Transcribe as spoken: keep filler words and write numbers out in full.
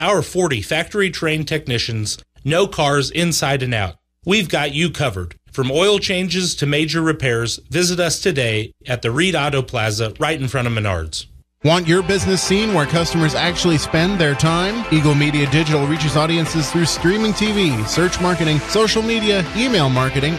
Our forty factory-trained technicians know cars inside and out. We've got you covered. From oil changes to major repairs, visit us today at the Reed Auto Plaza right in front of Menards. Want your business seen where customers actually spend their time? Eagle Media Digital reaches audiences through streaming T V, search marketing, social media, email marketing,